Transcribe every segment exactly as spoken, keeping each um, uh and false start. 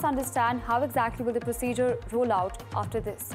understand how exactly will the procedure roll out after this.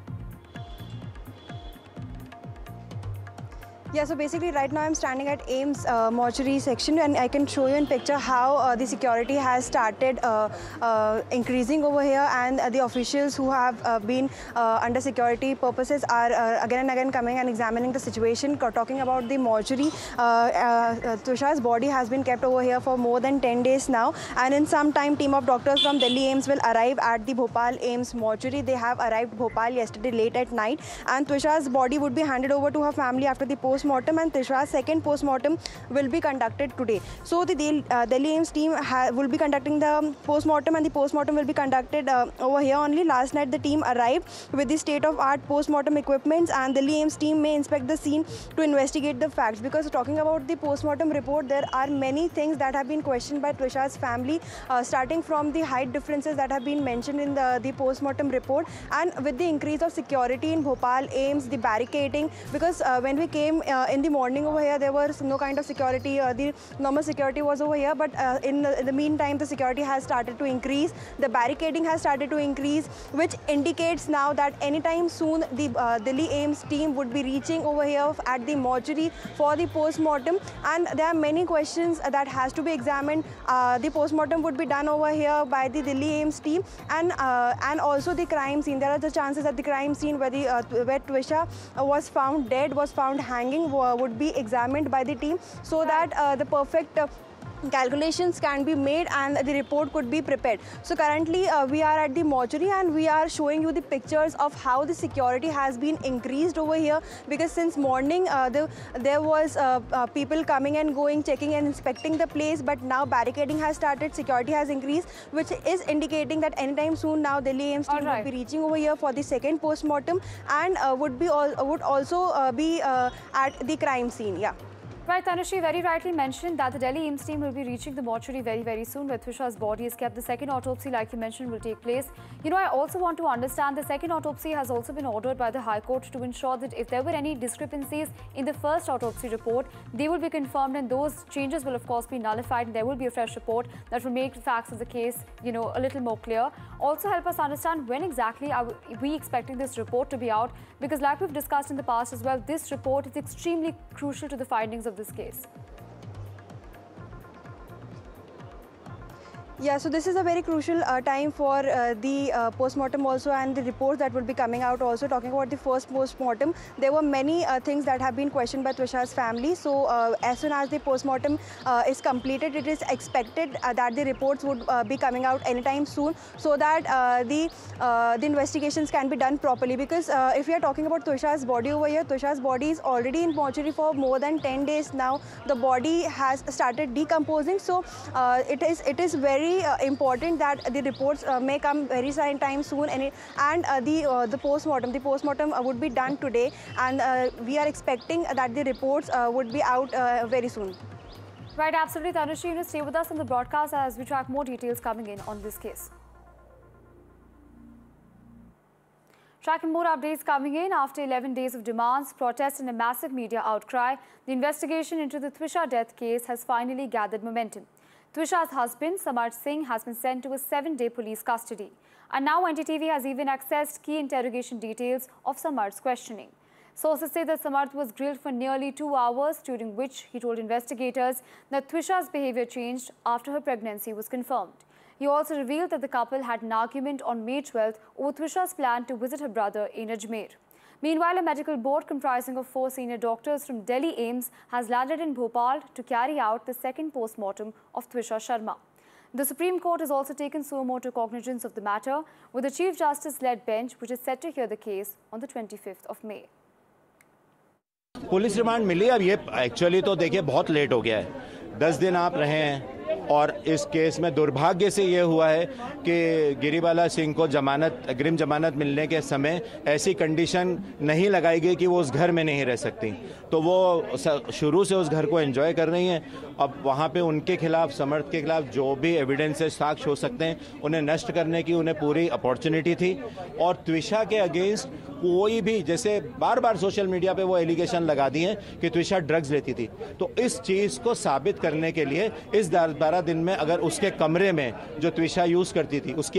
Yeah, so basically right now I'm standing at AIIMS uh, mortuary section, and I can show you in picture how uh, the security has started uh, uh, increasing over here, and uh, the officials who have uh, been uh, under security purposes are uh, again and again coming and examining the situation. Talking about the mortuary, uh, uh, Twisha's body has been kept over here for more than ten days now, and in some time team of doctors from Delhi AIIMS will arrive at the Bhopal AIIMS mortuary. They have arrived Bhopal yesterday late at night, and Twisha's body would be handed over to her family after the post Post-mortem, and Trisha's second post-mortem will be conducted today. So the Delhi, uh, Delhi AIIMS team will be conducting the post-mortem, and the post-mortem will be conducted uh, over here only. Last night the team arrived with the state-of-art post-mortem equipments, and Delhi AIIMS team may inspect the scene to investigate the facts. Because talking about the post-mortem report, there are many things that have been questioned by Trisha's family, uh, starting from the height differences that have been mentioned in the, the post-mortem report, and with the increase of security in Bhopal AIIMS, the barricading, because uh, when we came uh, in the morning over here, there was no kind of security. Uh, the normal security was over here, but uh, in, the, in the meantime, the security has started to increase. The barricading has started to increase, which indicates now that anytime soon the uh, Delhi AIIMS team would be reaching over here at the mortuary for the post-mortem, and there are many questions that has to be examined. Uh, the post-mortem would be done over here by the Delhi AIIMS team, and uh, and also the crime scene. There are the chances that the crime scene where the uh, where Twisha uh, was found dead, was found hanging, would be examined by the team, so that uh, the perfect uh, calculations can be made and the report could be prepared. So currently uh, we are at the mortuary, and we are showing you the pictures of how the security has been increased over here, because since morning uh, the, there was uh, uh, people coming and going, checking and inspecting the place, but now barricading has started, security has increased, which is indicating that anytime soon now Delhi AIIMS team right. would be reaching over here for the second post-mortem, and uh, would be all, would also uh, be uh, at the crime scene. Yeah. Right, Tanushree very rightly mentioned that the Delhi AIIMS team will be reaching the mortuary very, very soon, where Twisha's body is kept. The second autopsy, like you mentioned, will take place. You know, I also want to understand the second autopsy has also been ordered by the High Court to ensure that if there were any discrepancies in the first autopsy report, they will be confirmed, and those changes will, of course, be nullified, and there will be a fresh report that will make the facts of the case, you know, a little more clear. Also help us understand when exactly are we expecting this report to be out, because like we've discussed in the past as well, this report is extremely crucial to the findings of this case. Yeah, so this is a very crucial uh, time for uh, the uh, post-mortem also, and the reports that will be coming out also. Talking about the first post-mortem, there were many uh, things that have been questioned by Twisha's family. So uh, as soon as the post-mortem uh, is completed, it is expected uh, that the reports would uh, be coming out anytime soon, so that uh, the uh, the investigations can be done properly. Because uh, if we are talking about Twisha's body over here, Twisha's body is already in mortuary for more than ten days now. The body has started decomposing, so uh, it is it is very Uh, important that the reports uh, may come very time soon, and, it, and uh, the uh, the post-mortem the post-mortem uh, would be done today, and uh, we are expecting that the reports uh, would be out uh, very soon. Right, absolutely, Tanushree. You know, stay with us on the broadcast as we track more details coming in on this case. Tracking more updates coming in after eleven days of demands, protests and a massive media outcry, the investigation into the Twisha death case has finally gathered momentum. Twisha's husband, Samarth Singh, has been sent to a seven-day police custody. And now N D T V has even accessed key interrogation details of Samarth's questioning. Sources say that Samarth was grilled for nearly two hours, during which he told investigators that Twisha's behavior changed after her pregnancy was confirmed. He also revealed that the couple had an argument on May twelfth over Twisha's plan to visit her brother in Ajmer. Meanwhile, a medical board comprising of four senior doctors from Delhi AIIMS has landed in Bhopal to carry out the second post-mortem of Twisha Sharma. The Supreme Court has also taken suo motu cognizance of the matter, with a Chief Justice-led bench which is set to hear the case on the twenty-fifth of May. Police remand मिली, अब ये actually तो देखिए बहुत late हो गया है, दस दिन आप रहे हैं, और इस केस में दुर्भाग्य से ये हुआ है कि गिरिबाला सिंह को जमानत अग्रिम जमानत मिलने के समय ऐसी कंडीशन नहीं लगाई गई कि वो उस घर में नहीं रह सकती, तो वो शुरू से उस घर को एंजॉय कर रही हैं। अब वहाँ पे उनके खिलाफ, समर्थ के खिलाफ जो भी एविडेंसेस साक्ष्य हो सकते हैं उन्हें नष्ट करने की उन्हें पूरी अपॉर्चुनिटी थी। और त्विषा के अगेंस्ट कोई भी, जैसे बार बार सोशल मीडिया पे वो एलिगेशन लगा दिए कि त्विषा ड्रग्स लेती थी, तो इस चीज़ को साबित करने के लिए इस बारह दिन में अगर उसके कमरे में जो त्विषा यूज़ करती थी उसकी